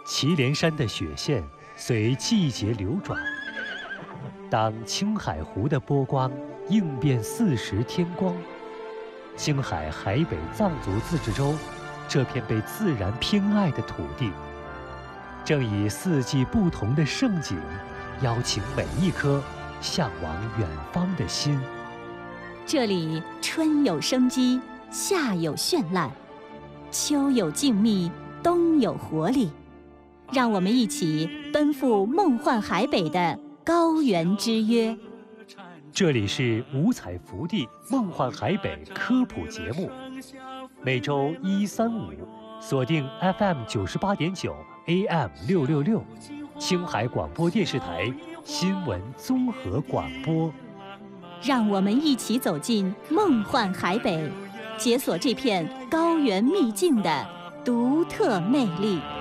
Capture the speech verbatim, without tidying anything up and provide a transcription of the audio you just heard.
祁连山的雪线随季节流转。当青海湖的波光映遍四时天光，青海海北藏族自治州这片被自然偏爱的土地，正以四季不同的盛景，邀请每一颗向往远方的心。 这里春有生机，夏有绚烂，秋有静谧，冬有活力。让我们一起奔赴梦幻海北的高原之约。 这里是五彩福地梦幻海北科普节目，每周一、三、五锁定 F M 九十八点九 A M 六六六，青海广播电视台新闻综合广播。 让我们一起走进梦幻海北，解锁这片高原秘境的独特魅力。